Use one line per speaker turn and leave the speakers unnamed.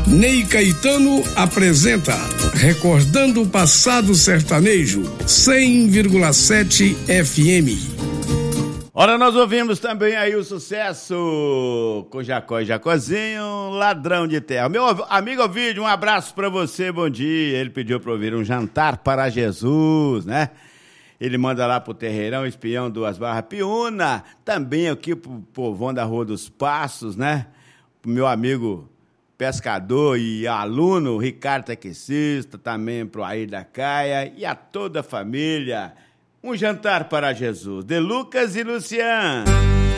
Ney Caetano apresenta Recordando o Passado Sertanejo, 100,7 FM.
Ora, nós ouvimos também aí o sucesso com Jacó e Jacozinho, Ladrão de Terra. Meu amigo Ovidio, um abraço pra você, bom dia. Ele pediu pra ouvir um Jantar para Jesus, né? Ele manda lá pro Terreirão, Espião, 2 Barras Piúna, também aqui pro povão da Rua dos Passos, né? Pro meu amigo pescador e aluno, Ricardo Taxista, também pro Air da Caia e a toda a família. Um Jantar para Jesus, de Lucas e Luciano.